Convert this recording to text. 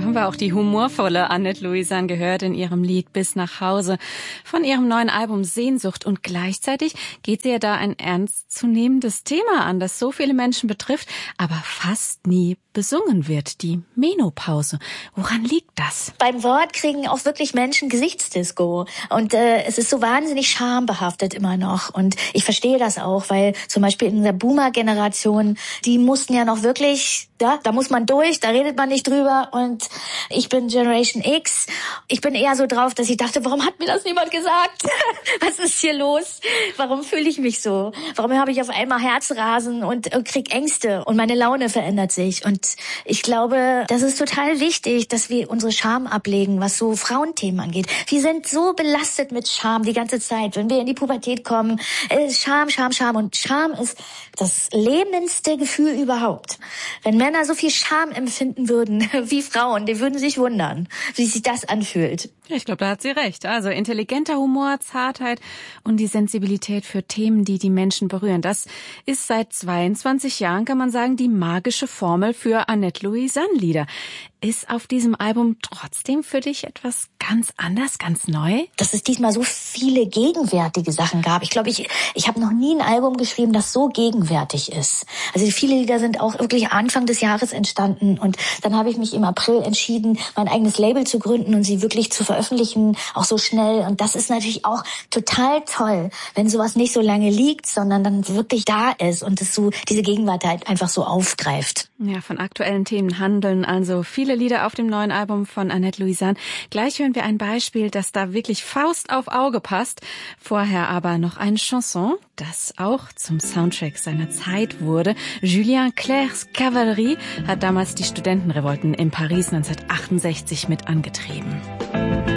haben wir auch die humorvolle Annette Louisanne gehört in ihrem Lied Bis nach Hause von ihrem neuen Album Sehnsucht. Und gleichzeitig geht sie ja da ein ernstzunehmendes Thema an, das so viele Menschen betrifft, aber fast nie besungen wird, die Menopause. Woran liegt das? Beim Wort kriegen auch wirklich Menschen Gesichtsdisco. Und es ist so wahnsinnig schambehaftet immer noch. Und ich verstehe das auch, weil zum Beispiel in der Boomer-Generation, die mussten ja noch wirklich, ja, da muss man durch, da redet man nicht drüber. Und ich bin Generation X. Ich bin eher so drauf, dass ich dachte, warum hat mir das niemand gesagt? Was ist hier los? Warum fühle ich mich so? Warum habe ich auf einmal Herzrasen und krieg Ängste? Und meine Laune verändert sich. Und ich glaube, das ist total wichtig, dass wir unsere Scham ablegen, was so Frauenthemen angeht. Wir sind so belastet mit Scham die ganze Zeit. Wenn wir in die Pubertät kommen, Scham, Scham, Scham. Und Scham ist das lähmendste Gefühl überhaupt. Wenn Männer so viel Scham empfinden würden wie Frauen, die würden sich wundern, wie sich das anfühlt. Ich glaube, da hat sie recht. Also intelligenter Humor, Zartheit und die Sensibilität für Themen, die die Menschen berühren. Das ist seit 22 Jahren, kann man sagen, die magische Formel für Annette Louisanne-Lieder. Ist auf diesem Album trotzdem für dich etwas ganz anders, ganz neu? Dass es diesmal so viele gegenwärtige Sachen gab. Ich glaube, ich habe noch nie ein Album geschrieben, das so gegenwärtig ist. Also viele Lieder sind auch wirklich Anfang des Jahres entstanden. Und dann habe ich mich im April entschieden, mein eigenes Label zu gründen und sie wirklich zu veröffentlichen, auch so schnell. Und das ist natürlich auch total toll, wenn sowas nicht so lange liegt, sondern dann wirklich da ist und es so diese Gegenwart halt einfach so aufgreift. Ja, von aktuellen Themen handeln also viele Lieder auf dem neuen Album von Annette Louisanne. Gleich hören wir ein Beispiel, das da wirklich Faust auf Auge passt. Vorher aber noch eine Chanson, das auch zum Soundtrack seiner Zeit wurde. Julien Clercs Cavalerie hat damals die Studentenrevolten in Paris 1968 mit angetrieben.